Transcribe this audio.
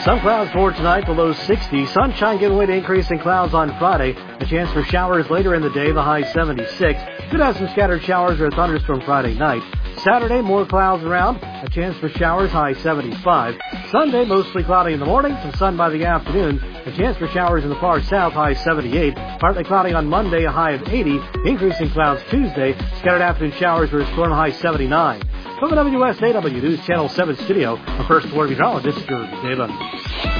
Some clouds for tonight, the low 60. Sunshine giving way to increasing clouds on Friday. A chance for showers later in the day, the high 76. Could have some scattered showers or thunderstorm Friday night. Saturday, more clouds around. A chance for showers, high 75. Sunday, mostly cloudy in the morning, some sun by the afternoon. A chance for showers in the far south, high 78. Partly cloudy on Monday, a high of 80. Increasing clouds Tuesday. Scattered afternoon showers or a storm, high 79. From the WSAW News Channel 7 studio, our first water meteorologist, Jeremy Davis.